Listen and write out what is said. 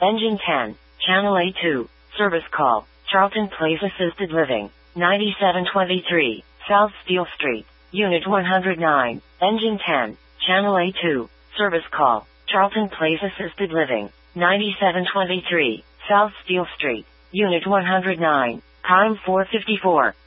Engine 10, Channel A2, Service Call, Charlton Place Assisted Living, 9723, South Steel Street, Unit 109, Engine 10, Channel A2, Service Call, Charlton Place Assisted Living, 9723, South Steel Street, Unit 109, time 4:54.